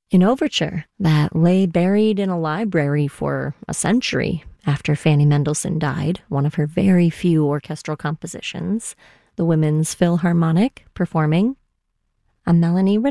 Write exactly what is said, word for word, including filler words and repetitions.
an overture that lay buried in a library for a century after Fanny Mendelssohn died, one of her very few orchestral compositions, the Women's Philharmonic performing a Melanie